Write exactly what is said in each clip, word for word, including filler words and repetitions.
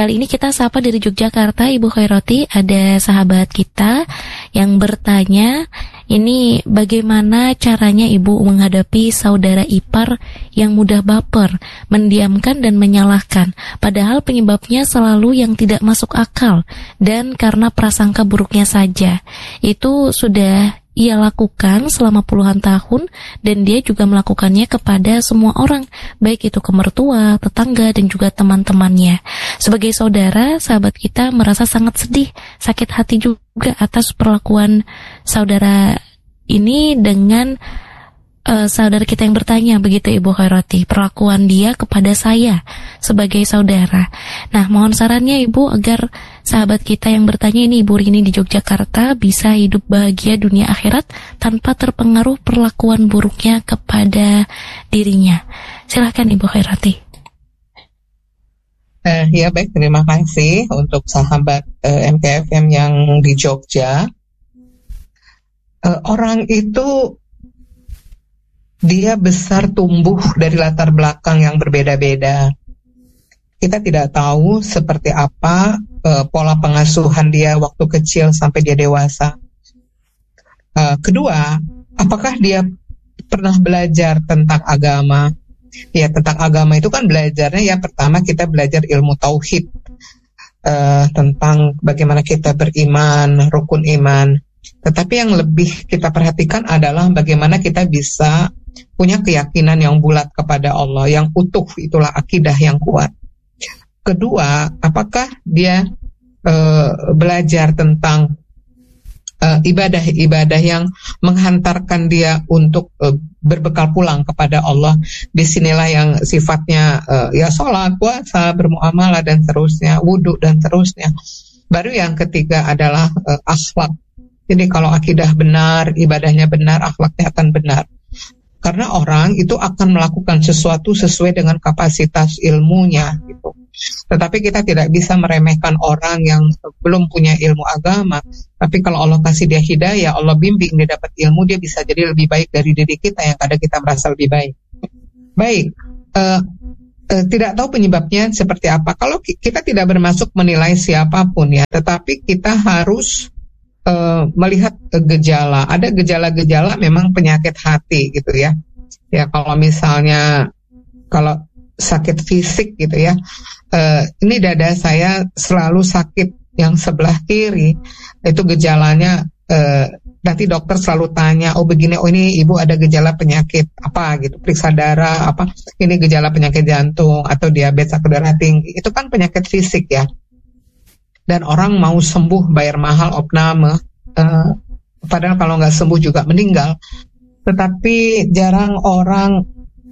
Kali ini kita sapa dari Yogyakarta, Ibu Khairoti. Ada sahabat kita yang bertanya, ini bagaimana caranya Ibu menghadapi saudara ipar yang mudah baper, mendiamkan dan menyalahkan, padahal penyebabnya selalu yang tidak masuk akal dan karena prasangka buruknya saja. Itu sudah ia lakukan selama puluhan tahun dan dia juga melakukannya kepada semua orang, baik itu ke mertua, tetangga dan juga teman-temannya. Sebagai saudara, sahabat kita merasa sangat sedih, sakit hati juga atas perlakuan saudara ini dengan uh, saudara kita yang bertanya, begitu Ibu Khairoti, perlakuan dia kepada saya sebagai saudara. Nah, mohon sarannya Ibu agar sahabat kita yang bertanya ini, Ibu Rini di Yogyakarta, bisa hidup bahagia dunia akhirat tanpa terpengaruh perlakuan buruknya kepada dirinya. Silahkan Ibu Khairoti. Eh, ya baik, terima kasih untuk sahabat eh, M K F M yang di Jogja. Eh, orang itu dia besar tumbuh dari latar belakang yang berbeda-beda. Kita tidak tahu seperti apa uh, pola pengasuhan dia waktu kecil sampai dia dewasa. Uh, kedua, apakah dia pernah belajar tentang agama? Ya, tentang agama itu kan belajarnya yang pertama kita belajar ilmu tauhid, uh, tentang bagaimana kita beriman, rukun iman. Tetapi yang lebih kita perhatikan adalah bagaimana kita bisa punya keyakinan yang bulat kepada Allah, yang utuh, itulah akidah yang kuat. Kedua, apakah dia uh, belajar tentang uh, ibadah-ibadah yang menghantarkan dia untuk uh, berbekal pulang kepada Allah. Disinilah yang sifatnya uh, ya sholat, puasa, bermuamalah dan seterusnya, wudhu dan seterusnya. Baru yang ketiga adalah uh, akhlak. Jadi kalau akidah benar, ibadahnya benar, akhlaknya akan benar. Karena orang itu akan melakukan sesuatu sesuai dengan kapasitas ilmunya gitu. Tetapi kita tidak bisa meremehkan orang yang belum punya ilmu agama. Tapi kalau Allah kasih dia hidayah, Allah bimbing dia dapat ilmu, dia bisa jadi lebih baik dari diri kita yang kadang kita merasa lebih baik. Baik, uh, uh, tidak tahu penyebabnya seperti apa. Kalau kita tidak bermaksud menilai siapapun ya, tetapi kita harus uh, melihat gejala. Ada gejala-gejala memang penyakit hati gitu ya. Ya kalau misalnya kalau sakit fisik gitu ya, uh, ini dada saya selalu sakit yang sebelah kiri, itu gejalanya uh, nanti dokter selalu tanya, oh begini, oh ini ibu ada gejala penyakit apa gitu, periksa darah apa, ini gejala penyakit jantung atau diabetes atau darah tinggi, itu kan penyakit fisik ya, dan orang mau sembuh bayar mahal opname, uh, padahal kalau nggak sembuh juga meninggal. Tetapi jarang orang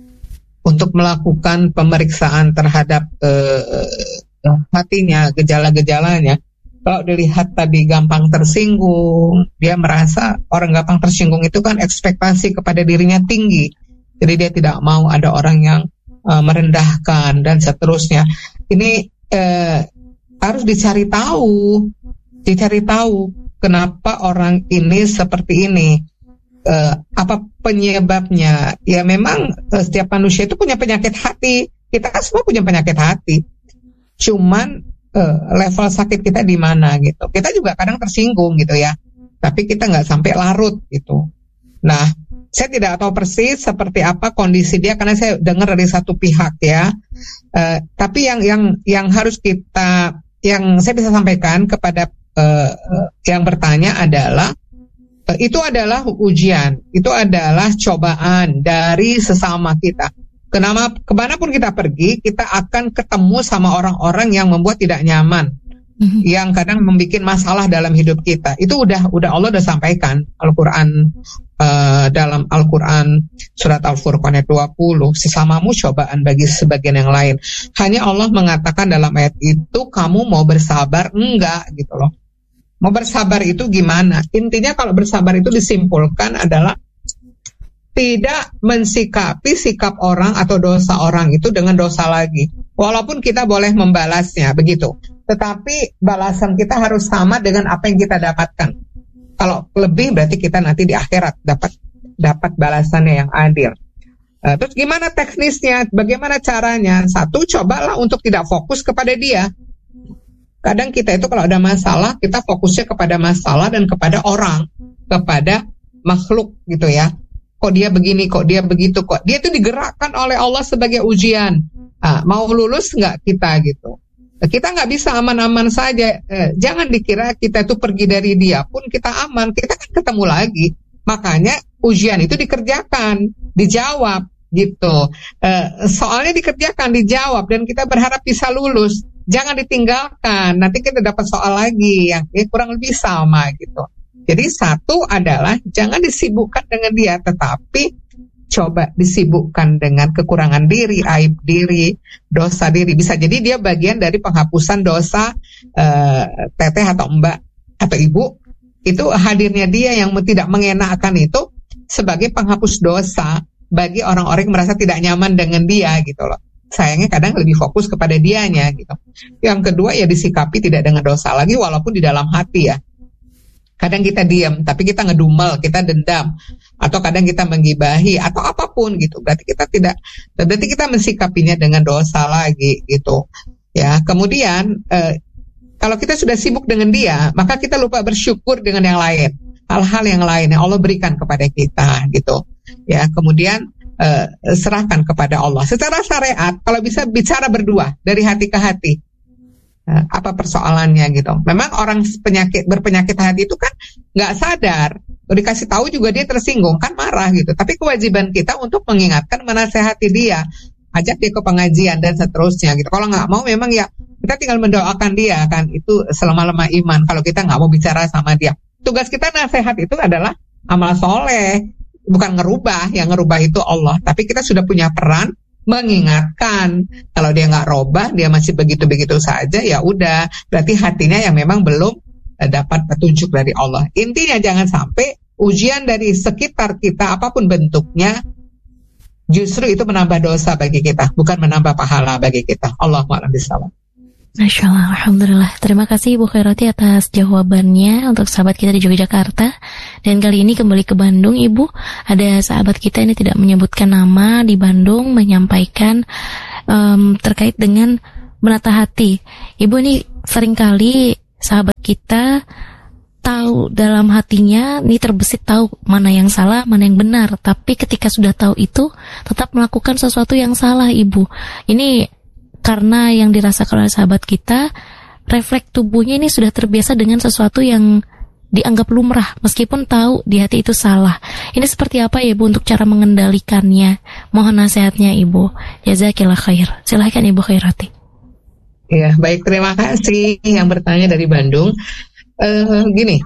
untuk melakukan pemeriksaan terhadap uh, hatinya, gejala-gejalanya. Kalau dilihat tadi gampang tersinggung, dia merasa orang gampang tersinggung itu kan ekspektasi kepada dirinya tinggi. Jadi dia tidak mau ada orang yang uh, merendahkan dan seterusnya. Ini uh, harus dicari tahu, dicari tahu kenapa orang ini seperti ini. Uh, apa penyebabnya? Ya memang uh, setiap manusia itu punya penyakit hati. Kita kan semua punya penyakit hati. Cuman uh, level sakit kita di mana gitu. Kita juga kadang tersinggung gitu ya. Tapi kita nggak sampai larut gitu. Nah, saya tidak tahu persis seperti apa kondisi dia karena saya dengar dari satu pihak ya. Uh, tapi yang yang yang harus kita, yang saya bisa sampaikan kepada uh, yang bertanya adalah, itu adalah ujian, itu adalah cobaan dari sesama kita. Kenapa, kemanapun kita pergi, kita akan ketemu sama orang-orang yang membuat tidak nyaman, mm-hmm. yang kadang membuat masalah dalam hidup kita. Itu udah, udah Allah udah sampaikan Al-Quran uh, dalam Al-Quran surat Al-Furqan ayat dua puluh, sesamamu cobaan bagi sebagian yang lain. Hanya Allah mengatakan dalam ayat itu, kamu mau bersabar enggak gitu loh. Mau bersabar itu gimana? Intinya kalau bersabar itu disimpulkan adalah tidak mensikapi sikap orang atau dosa orang itu dengan dosa lagi. Walaupun kita boleh membalasnya, begitu. Tetapi balasan kita harus sama dengan apa yang kita dapatkan. Kalau lebih berarti kita nanti di akhirat dapat dapat balasannya yang adil. Uh, terus gimana teknisnya? Bagaimana caranya? Satu, cobalah untuk tidak fokus kepada dia. Kadang kita itu kalau ada masalah, kita fokusnya kepada masalah dan kepada orang, kepada makhluk gitu ya. Kok dia begini, kok dia begitu, kok dia itu digerakkan oleh Allah sebagai ujian. Ah, mau lulus nggak kita gitu. Kita nggak bisa aman-aman saja. Eh, jangan dikira kita itu pergi dari dia pun kita aman. Kita kan ketemu lagi. Makanya ujian itu dikerjakan, dijawab gitu. Eh, soalnya dikerjakan, dijawab, dan kita berharap bisa lulus. Jangan ditinggalkan. Nanti kita dapat soal lagi yang ya, kurang lebih sama gitu. Jadi satu adalah jangan disibukkan dengan dia, tetapi coba disibukkan dengan kekurangan diri, aib diri, dosa diri. Bisa jadi dia bagian dari penghapusan dosa uh, teteh atau mbak atau ibu. Itu hadirnya dia yang tidak mengenakan itu sebagai penghapus dosa bagi orang-orang yang merasa tidak nyaman dengan dia gitu loh. Sayangnya kadang lebih fokus kepada dianya gitu. Yang kedua ya disikapi tidak dengan dosa lagi walaupun di dalam hati ya. Kadang kita diam, tapi kita ngedumel, kita dendam, atau kadang kita menggibahi, atau apapun gitu. Berarti kita tidak, berarti kita mensikapinya dengan dosa lagi gitu. Ya, kemudian eh, kalau kita sudah sibuk dengan dia, maka kita lupa bersyukur dengan yang lain, hal-hal yang lain yang Allah berikan kepada kita gitu. Ya, kemudian eh, serahkan kepada Allah. Secara syariat, kalau bisa bicara berdua dari hati ke hati. Apa persoalannya gitu. Memang orang penyakit berpenyakit hati itu kan nggak sadar, dikasih tahu juga dia tersinggung kan marah gitu. Tapi kewajiban kita untuk mengingatkan, menasehati dia, ajak dia ke pengajian dan seterusnya gitu. Kalau nggak mau memang ya kita tinggal mendoakan dia kan, itu selama-lama iman. Kalau kita nggak mau bicara sama dia, tugas kita nasihat itu adalah amal soleh, bukan ngerubah. Yang ngerubah itu Allah. Tapi kita sudah punya peran mengingatkan. Kalau dia nggak robah, dia masih begitu-begitu saja, ya udah, berarti hatinya yang memang belum dapat petunjuk dari Allah. Intinya jangan sampai ujian dari sekitar kita apapun bentuknya justru itu menambah dosa bagi kita, bukan menambah pahala bagi kita. Allahu a'lam bishawab. Masya Allah, Alhamdulillah. Terima kasih Ibu Khairati atas jawabannya untuk sahabat kita di Yogyakarta. Dan kali ini kembali ke Bandung, Ibu. Ada sahabat kita ini tidak menyebutkan nama di Bandung, menyampaikan um, terkait dengan menata hati. Ibu, ini seringkali sahabat kita tahu dalam hatinya, ini terbesit tahu mana yang salah, mana yang benar. Tapi ketika sudah tahu itu, tetap melakukan sesuatu yang salah, Ibu. Ini karena yang dirasakan oleh sahabat kita, refleks tubuhnya ini sudah terbiasa dengan sesuatu yang dianggap lumrah, meskipun tahu di hati itu salah. Ini seperti apa ya Ibu untuk cara mengendalikannya? Mohon nasihatnya Ibu. Jazakillah khair. Silahkan Ibu Khairati. Ya, baik, terima kasih yang bertanya dari Bandung. Uh, gini,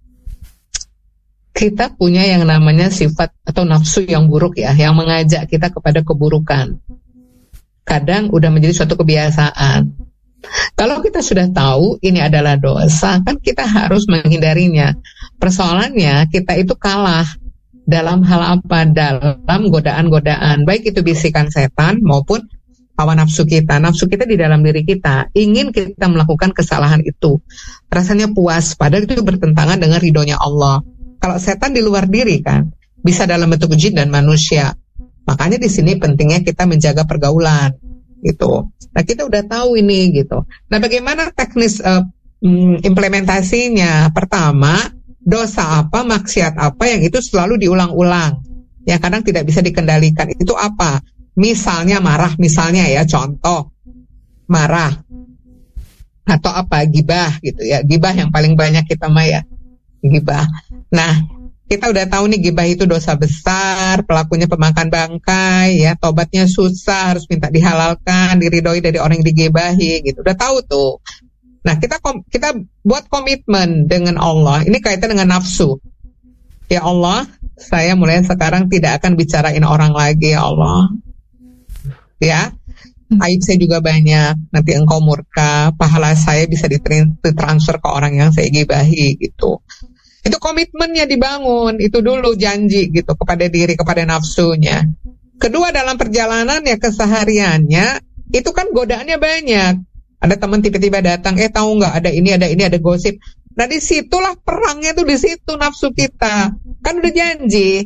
kita punya yang namanya sifat atau nafsu yang buruk ya, yang mengajak kita kepada keburukan. Kadang udah menjadi suatu kebiasaan. Kalau kita sudah tahu ini adalah dosa, kan kita harus menghindarinya. Persoalannya kita itu kalah dalam hal apa? Dalam godaan-godaan, baik itu bisikan setan maupun hawa nafsu kita. Nafsu kita di dalam diri kita ingin kita melakukan kesalahan itu, rasanya puas, padahal itu bertentangan dengan ridhonya Allah. Kalau setan di luar diri kan, bisa dalam bentuk jin dan manusia. Makanya di sini pentingnya kita menjaga pergaulan gitu. Nah, kita udah tahu ini gitu. Nah, bagaimana teknis uh, implementasinya? Pertama, dosa apa, maksiat apa yang itu selalu diulang-ulang, yang kadang tidak bisa dikendalikan. Itu apa? Misalnya marah, misalnya ya, contoh marah atau apa, gibah gitu ya. Gibah yang paling banyak kita mah ya, gibah. Nah, kita udah tahu nih gibah itu dosa besar, pelakunya pemakan bangkai, ya, tobatnya susah, harus minta dihalalkan, diridhoi dari orang yang digibahi, gitu. Udah tahu tuh. Nah, kita kom- kita buat komitmen dengan Allah. Ini kaitan dengan nafsu. Ya Allah, saya mulai sekarang tidak akan bicarain orang lagi, ya Allah. Ya, aib saya juga banyak. Nanti engkau murka, pahala saya bisa ditransfer ke orang yang saya gibahi, gitu. Itu komitmennya dibangun, itu dulu janji gitu kepada diri, kepada nafsunya. Kedua, dalam perjalanan ya kesehariannya, itu kan godaannya banyak. Ada teman tiba-tiba datang, eh tahu nggak ada ini, ada ini, ada gosip. Nah disitulah perangnya tuh, di situ nafsu kita. Kan udah janji.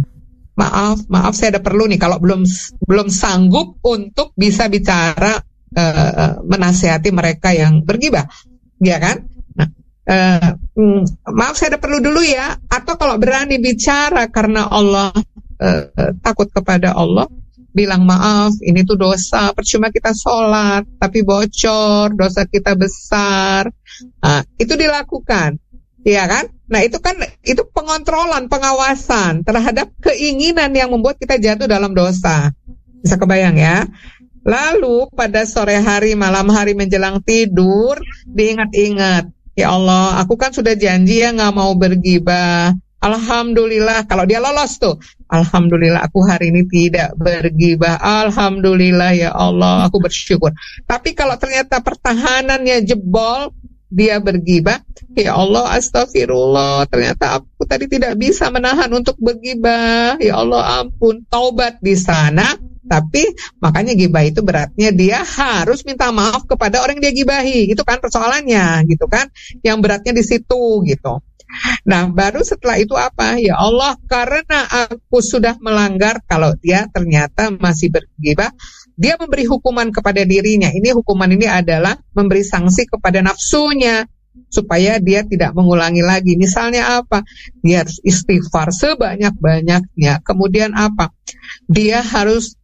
Maaf, maaf saya ada perlu nih, kalau belum belum sanggup untuk bisa bicara uh, menasihati mereka yang bergibah, ya kan? Nah, uh, mm, maaf saya ada perlu dulu ya. Atau kalau berani bicara karena Allah, uh, uh, takut kepada Allah, bilang maaf, ini tuh dosa, percuma kita sholat tapi bocor, dosa kita besar. Nah, itu dilakukan, ya kan? Nah, itu kan itu pengontrolan, pengawasan terhadap keinginan yang membuat kita jatuh dalam dosa. Bisa kebayang ya? Lalu pada sore hari, malam hari menjelang tidur, diingat-ingat, ya Allah, aku kan sudah janji ya nggak mau bergibah. Alhamdulillah, kalau dia lolos tuh, alhamdulillah aku hari ini tidak bergibah. Alhamdulillah ya Allah, aku bersyukur. Tapi kalau ternyata pertahanannya jebol, dia bergibah, ya Allah astagfirullah, ternyata aku tadi tidak bisa menahan untuk bergibah. Ya Allah ampun, taubat di sana. Tapi makanya gibah itu beratnya dia harus minta maaf kepada orang yang dia gibahi. Itu kan persoalannya, gitu kan. Yang beratnya di situ gitu. Nah, baru setelah itu apa? Ya Allah, karena aku sudah melanggar, kalau dia ternyata masih bergibah, dia memberi hukuman kepada dirinya. Ini hukuman ini adalah memberi sanksi kepada nafsunya supaya dia tidak mengulangi lagi. Misalnya apa? Dia harus istighfar sebanyak-banyaknya. Kemudian apa? Dia harus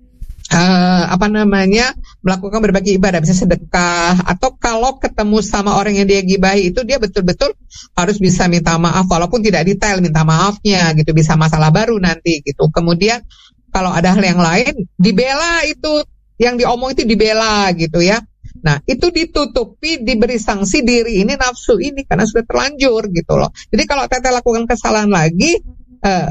Uh, apa namanya melakukan berbagai ibadah, bisa sedekah, atau kalau ketemu sama orang yang dia gibahi itu dia betul-betul harus bisa minta maaf walaupun tidak detail minta maafnya gitu, bisa masalah baru nanti gitu. Kemudian kalau ada hal yang lain dibela, itu yang diomong itu dibela gitu ya. Nah, itu ditutupi, diberi sanksi diri ini, nafsu ini, karena sudah terlanjur gitu loh. Jadi kalau Teteh lakukan kesalahan lagi, uh,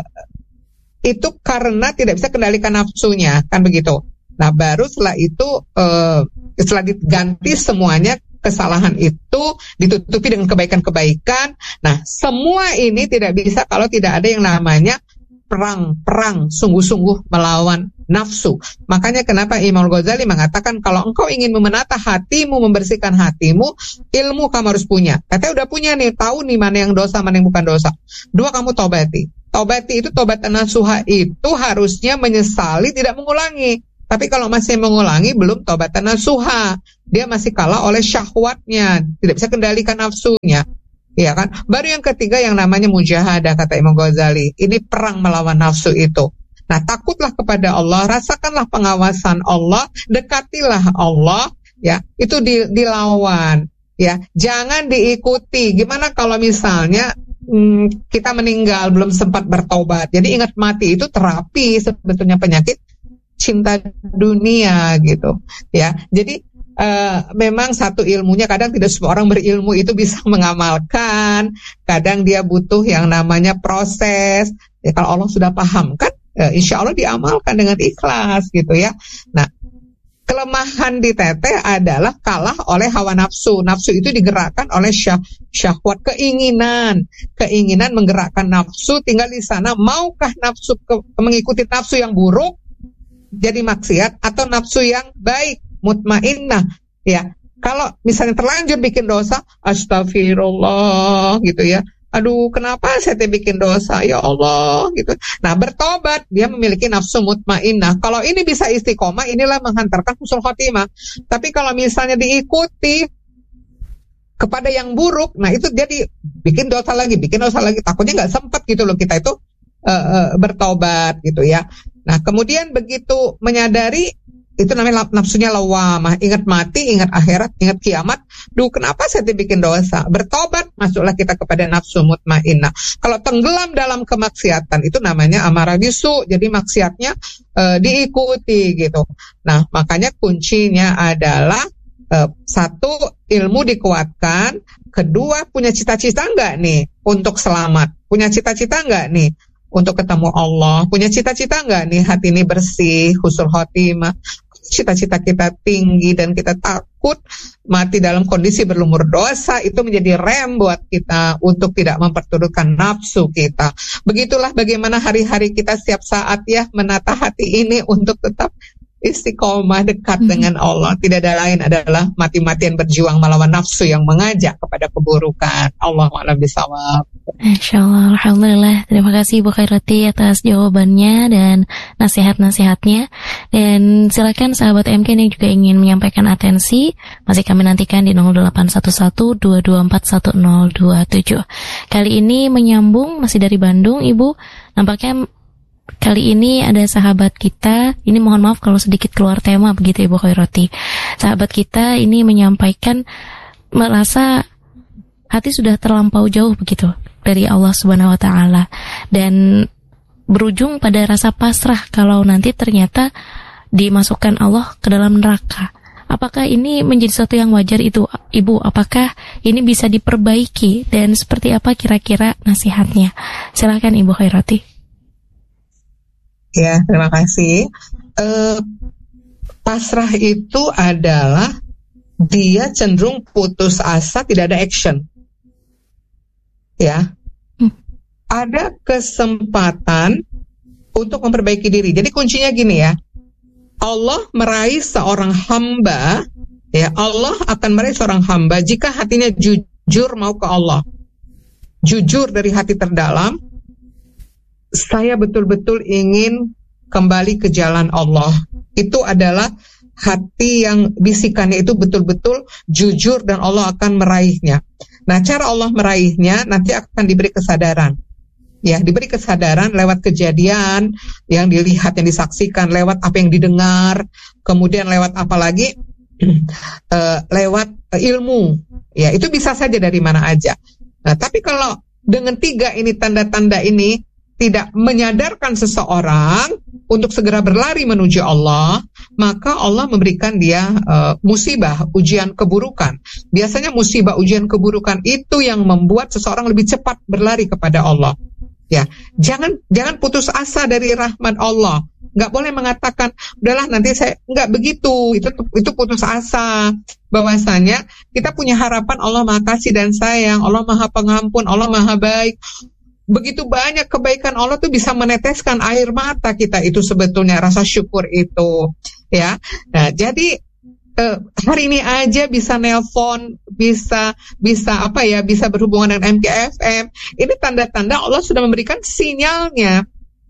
itu karena tidak bisa kendalikan nafsunya, kan begitu. Nah, baru setelah itu, uh, setelah diganti semuanya, kesalahan itu ditutupi dengan kebaikan-kebaikan. Nah, semua ini tidak bisa kalau tidak ada yang namanya perang-perang sungguh-sungguh melawan nafsu. Makanya kenapa Imam Ghazali mengatakan kalau engkau ingin menata hatimu, membersihkan hatimu, ilmu kamu harus punya. Katanya udah punya nih, tahu nih mana yang dosa, mana yang bukan dosa. Dua, kamu taubati. Taubati itu, taubat nasuha itu harusnya menyesali, tidak mengulangi. Tapi kalau masih mengulangi, belum taubat nasuha. Dia masih kalah oleh syahwatnya, tidak bisa kendalikan nafsunya. Ya kan? Baru yang ketiga yang namanya mujahadah, kata Imam Ghazali. Ini perang melawan nafsu itu. Nah, takutlah kepada Allah, rasakanlah pengawasan Allah, dekatilah Allah, ya. Itu dilawan, ya. Jangan diikuti. Gimana kalau misalnya Hmm, kita meninggal belum sempat bertobat. Jadi ingat mati itu terapi sebetulnya penyakit cinta dunia gitu ya. Jadi uh, memang satu ilmunya, kadang tidak semua orang berilmu itu bisa mengamalkan. Kadang dia butuh yang namanya proses. Ya, kalau Allah sudah paham kan, uh, insya Allah diamalkan dengan ikhlas gitu ya. Nah, kelemahan di Teteh adalah kalah oleh hawa nafsu. Nafsu itu digerakkan oleh syah, syahwat, keinginan. Keinginan menggerakkan nafsu, tinggal di sana maukah nafsu ke, mengikuti nafsu yang buruk jadi maksiat, atau nafsu yang baik, mutmainnah ya. Kalau misalnya terlanjur bikin dosa, astagfirullah gitu ya. Aduh, kenapa saya bikin dosa, ya Allah gitu. Nah, bertobat, dia memiliki nafsu mutmainnah. Kalau ini bisa istiqomah, inilah menghantarkan husnul khotimah. Tapi kalau misalnya diikuti kepada yang buruk, nah itu jadi bikin dosa lagi, bikin dosa lagi. Takutnya nggak sempat gitu loh kita itu uh, uh, bertobat gitu ya. Nah, kemudian begitu menyadari, itu namanya nafsunya lawamah. Ingat mati, ingat akhirat, ingat kiamat. Duh, kenapa saya bikin dosa? Bertobat, masuklah kita kepada nafsu mutmainnah. Kalau tenggelam dalam kemaksiatan, itu namanya amarah bisu. Jadi maksiatnya e, diikuti gitu. Nah, makanya kuncinya adalah e, satu, ilmu dikuatkan. Kedua, punya cita-cita enggak nih untuk selamat? Punya cita-cita enggak nih untuk ketemu Allah? Punya cita-cita enggak nih hati ini bersih, husnul khotimah? Cita-cita kita tinggi dan kita takut mati dalam kondisi berlumur dosa, itu menjadi rem buat kita untuk tidak memperturutkan nafsu kita. Begitulah bagaimana hari-hari kita setiap saat ya menata hati ini untuk tetap istiqomah dekat Mhm. dengan Allah. Tidak ada lain adalah mati-matian berjuang melawan nafsu yang mengajak kepada keburukan. Allahu a'lam bishawab. Masya Allah, Alhamdulillah. Terima kasih Ibu Khairati atas jawabannya dan nasihat-nasihatnya. Dan silakan sahabat M K yang juga ingin menyampaikan atensi, masih kami nantikan di nol delapan satu satu dua dua empat satu nol dua tujuh. Kali ini menyambung masih dari Bandung, Ibu. Nampaknya kali ini ada sahabat kita, ini mohon maaf kalau sedikit keluar tema begitu Ibu Khairati. Sahabat kita ini menyampaikan merasa hati sudah terlampau jauh begitu dari Allah Subhanahu wa taala dan berujung pada rasa pasrah kalau nanti ternyata dimasukkan Allah ke dalam neraka. Apakah ini menjadi sesuatu yang wajar itu, Ibu? Apakah ini bisa diperbaiki dan seperti apa kira-kira nasihatnya? Silakan Ibu Khairati. Ya, terima kasih. Uh, pasrah itu adalah dia cenderung putus asa, tidak ada action. Ya, hmm. ada kesempatan untuk memperbaiki diri. Jadi kuncinya gini ya, Allah meraih seorang hamba, ya Allah akan meraih seorang hamba jika hatinya jujur mau ke Allah, jujur dari hati terdalam. Saya betul-betul ingin kembali ke jalan Allah. Itu adalah hati yang bisikannya itu betul-betul jujur dan Allah akan meraihnya. Nah, cara Allah meraihnya nanti akan diberi kesadaran. Ya, diberi kesadaran lewat kejadian yang dilihat, yang disaksikan, lewat apa yang didengar, kemudian lewat apa lagi? uh, lewat uh, ilmu. Ya, itu bisa saja dari mana aja. Nah, tapi kalau dengan tiga ini tanda-tanda ini tidak menyadarkan seseorang untuk segera berlari menuju Allah, maka Allah memberikan dia uh, musibah, ujian keburukan. Biasanya musibah, ujian keburukan itu yang membuat seseorang lebih cepat berlari kepada Allah. Ya, jangan jangan putus asa dari rahmat Allah. Nggak boleh mengatakan, udahlah nanti saya nggak begitu. Itu itu putus asa. Bahwasanya kita punya harapan Allah Maha Kasih dan Sayang, Allah Maha Pengampun, Allah Maha Baik. Begitu banyak kebaikan Allah tuh bisa meneteskan air mata kita itu sebetulnya rasa syukur itu, ya. Nah, jadi eh, hari ini aja bisa nelpon, bisa bisa apa ya, bisa berhubungan dengan M K F M. Ini tanda-tanda Allah sudah memberikan sinyalnya,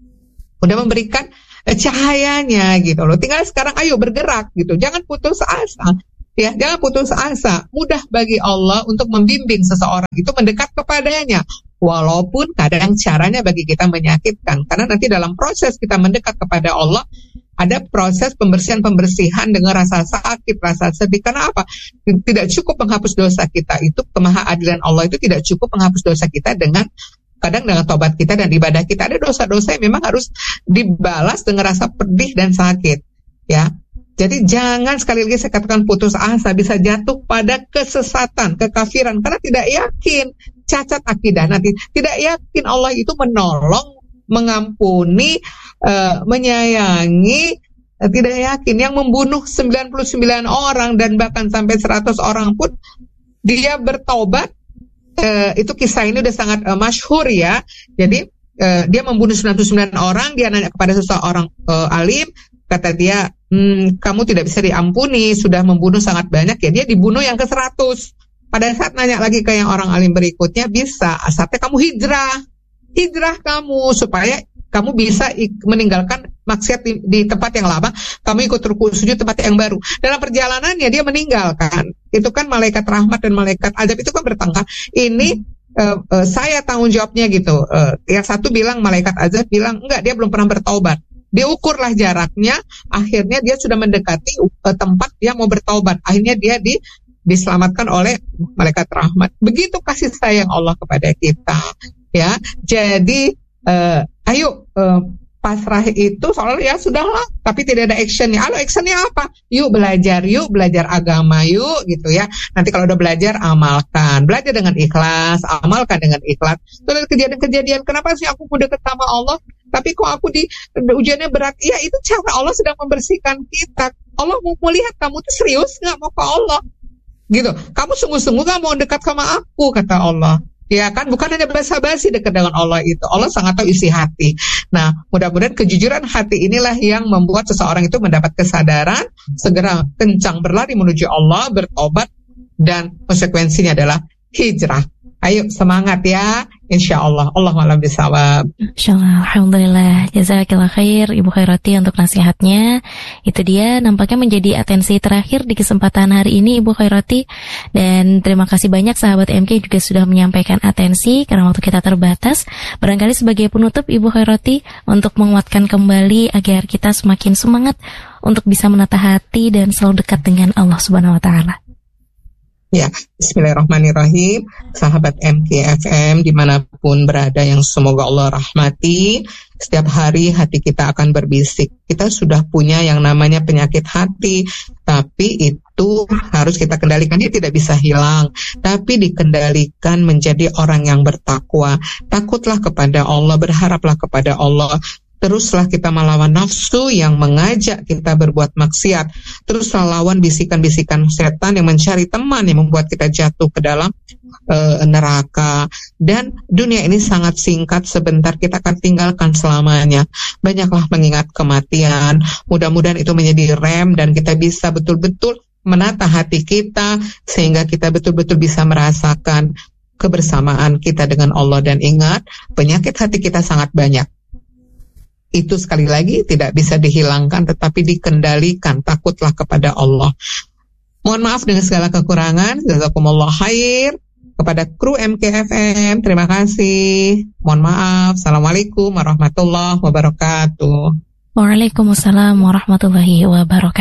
sudah memberikan eh, cahayanya gitu loh. Tinggal sekarang ayo bergerak gitu, jangan putus asa. Ya, jangan putus asa. Mudah bagi Allah untuk membimbing seseorang itu mendekat kepadanya. Walaupun kadang caranya bagi kita menyakitkan. Karena nanti dalam proses kita mendekat kepada Allah, ada proses pembersihan-pembersihan dengan rasa sakit, rasa sedih. Karena apa? Tidak cukup menghapus dosa kita. Itu kemahaadilan Allah itu tidak cukup menghapus dosa kita dengan kadang dengan tobat kita dan ibadah kita. Ada dosa-dosa yang memang harus dibalas dengan rasa pedih dan sakit. Ya. Jadi jangan, sekali lagi saya katakan, putus asa, bisa jatuh pada kesesatan, kekafiran, karena tidak yakin, cacat akidah nanti, tidak yakin Allah itu menolong, mengampuni, uh, menyayangi, uh, tidak yakin. Yang membunuh sembilan puluh sembilan orang dan bahkan sampai seratus orang pun dia bertobat, uh, itu kisah ini udah sangat uh, masyhur ya. Jadi uh, dia membunuh sembilan puluh sembilan orang, dia nanya kepada seseorang uh, alim, kata dia, hmm, kamu tidak bisa diampuni, sudah membunuh sangat banyak ya. Dia dibunuh yang ke seratus. Pada saat nanya lagi ke yang orang alim berikutnya, bisa, saatnya kamu hijrah. Hijrah kamu, supaya kamu bisa ik- meninggalkan maksiat di, di tempat yang lama, kamu ikut rukuk sujud tempat yang baru. Dalam perjalanannya dia meninggalkan. Itu kan malaikat rahmat dan malaikat azab itu kan bertengkar. Ini uh, uh, saya tanggung jawabnya gitu. Uh, yang satu bilang, malaikat azab bilang, enggak, dia belum pernah bertaubat. Diukurlah jaraknya, akhirnya dia sudah mendekati uh, tempat dia mau bertaubat. Akhirnya dia di, diselamatkan oleh malaikat rahmat. Begitu kasih sayang Allah kepada kita, ya. Jadi uh, ayo uh, pasrah itu soalnya ya sudahlah, tapi tidak ada actionnya. Halo, actionnya apa? Yuk belajar, yuk belajar agama, yuk gitu ya. Nanti kalau udah belajar, amalkan, belajar dengan ikhlas, amalkan dengan ikhlas. Terus kejadian-kejadian, kenapa sih aku mau deket sama Allah? Tapi kok aku di ujiannya berat? Ya itu cara Allah sedang membersihkan kita. Allah mau melihat kamu tuh serius nggak mau ke Allah, gitu. Kamu sungguh-sungguh nggak mau dekat sama aku, kata Allah. Ya kan, bukan hanya basa-basi dekat dengan Allah itu. Allah sangat tahu isi hati. Nah, mudah-mudahan kejujuran hati inilah yang membuat seseorang itu mendapat kesadaran, segera kencang berlari menuju Allah, bertobat, dan konsekuensinya adalah hijrah. Ayo semangat ya, insya Allah. Allahu'a'lam bishawab. Insyaallah, alhamdulillah. Jazakallah khair Ibu Khairoti untuk nasihatnya. Itu dia nampaknya menjadi atensi terakhir di kesempatan hari ini Ibu Khairoti. Dan terima kasih banyak sahabat M K juga sudah menyampaikan atensi karena waktu kita terbatas. Barangkali sebagai penutup Ibu Khairoti untuk menguatkan kembali agar kita semakin semangat untuk bisa menata hati dan selalu dekat dengan Allah Subhanahu wa taala. Ya, bismillahirrahmanirrahim. Sahabat M K F M dimanapun berada yang semoga Allah rahmati, setiap hari hati kita akan berbisik. Kita sudah punya yang namanya penyakit hati, tapi itu harus kita kendalikan. Dia tidak bisa hilang, tapi dikendalikan menjadi orang yang bertakwa. Takutlah kepada Allah, berharaplah kepada Allah. Teruslah kita melawan nafsu yang mengajak kita berbuat maksiat. Teruslah lawan bisikan-bisikan setan yang mencari teman yang membuat kita jatuh ke dalam uh, neraka. Dan dunia ini sangat singkat, sebentar kita akan tinggalkan selamanya. Banyaklah mengingat kematian. Mudah-mudahan itu menjadi rem dan kita bisa betul-betul menata hati kita sehingga kita betul-betul bisa merasakan kebersamaan kita dengan Allah. Dan ingat, penyakit hati kita sangat banyak. Itu sekali lagi tidak bisa dihilangkan tetapi dikendalikan. Takutlah kepada Allah. Mohon maaf dengan segala kekurangan. Jazakumullah khair. Kepada kru M K F M, terima kasih. Mohon maaf. Assalamualaikum warahmatullahi wabarakatuh. Waalaikumsalam warahmatullahi wabarakatuh.